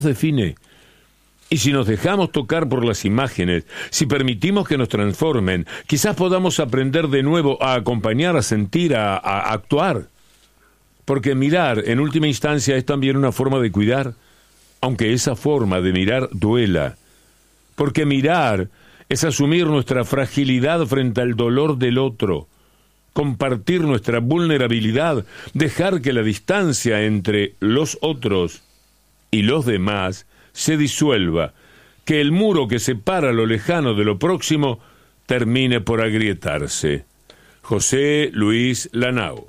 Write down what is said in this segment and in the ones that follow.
define. Y si nos dejamos tocar por las imágenes, si permitimos que nos transformen, quizás podamos aprender de nuevo a acompañar, a sentir, a actuar. Porque mirar, en última instancia, es también una forma de cuidar, aunque esa forma de mirar duela. Porque mirar es asumir nuestra fragilidad frente al dolor del otro, compartir nuestra vulnerabilidad, dejar que la distancia entre los otros y los demás se disuelva, que el muro que separa lo lejano de lo próximo termine por agrietarse. José Luis Lanao.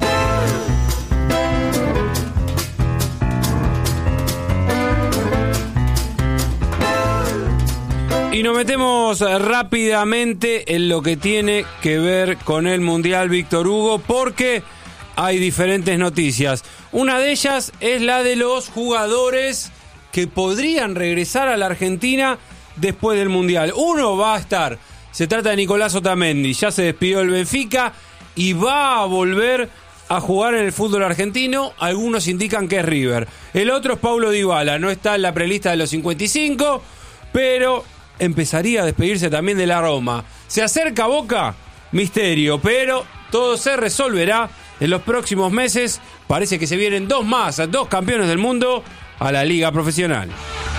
Y nos metemos rápidamente en lo que tiene que ver con el Mundial, Víctor Hugo, porque hay diferentes noticias. Una de ellas es la de los jugadores que podrían regresar a la Argentina después del Mundial. Uno va a estar, se trata de Nicolás Otamendi, ya se despidió del Benfica y va a volver a jugar en el fútbol argentino. Algunos indican que es River. El otro es Paulo Dybala, no está en la prelista de los 55, pero empezaría a despedirse también de la Roma. ¿Se acerca Boca? Misterio, pero todo se resolverá en los próximos meses. Parece que se vienen dos campeones del mundo a la liga profesional.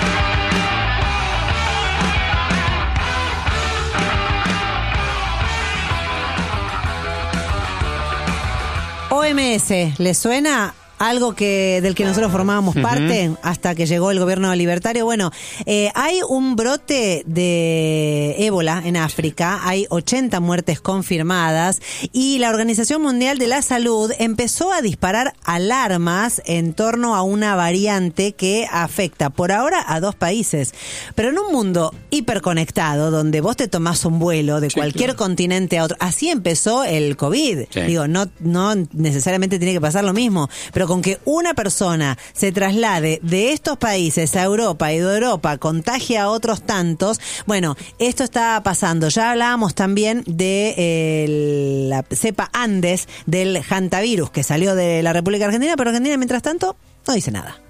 OMS, ¿les suena? Algo del que nosotros formábamos parte hasta que llegó el gobierno libertario. Bueno, hay un brote de ébola en África, hay 80 muertes confirmadas y la Organización Mundial de la Salud empezó a disparar alarmas en torno a una variante que afecta por ahora a 2 países. Pero en un mundo hiperconectado, donde vos te tomás un vuelo de cualquier continente a otro, así empezó el COVID. Sí. Digo, no necesariamente tiene que pasar lo mismo, pero con que una persona se traslade de estos países a Europa y de Europa contagie a otros tantos, bueno, esto está pasando. Ya hablábamos también de la cepa Andes del hantavirus que salió de la República Argentina, pero Argentina mientras tanto no dice nada.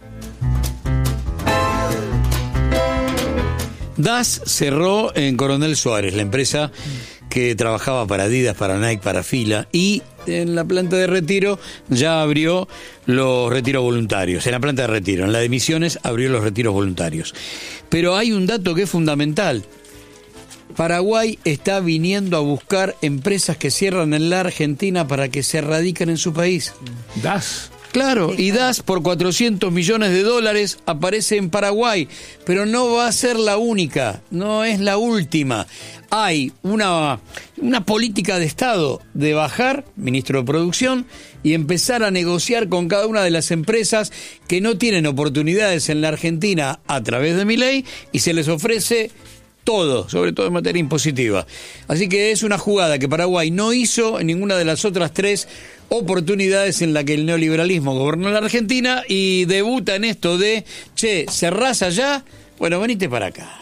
DAS cerró en Coronel Suárez, la empresa que trabajaba para Adidas, para Nike, para Fila, y en la planta de Retiro ya abrió los retiros voluntarios. En la planta de Retiro, en la de Misiones, abrió los retiros voluntarios. Pero hay un dato que es fundamental. Paraguay está viniendo a buscar empresas que cierran en la Argentina para que se radiquen en su país. DAS. Claro, y DAS por $400 millones aparece en Paraguay, pero no va a ser la única, no es la última. Hay una política de Estado de bajar, ministro de Producción, y empezar a negociar con cada una de las empresas que no tienen oportunidades en la Argentina a través de Milei y se les ofrece todo, sobre todo en materia impositiva. Así que es una jugada que Paraguay no hizo en ninguna de las otras 3 oportunidades en la que el neoliberalismo gobernó la Argentina y debuta en esto de, cerrás allá, bueno, venite para acá.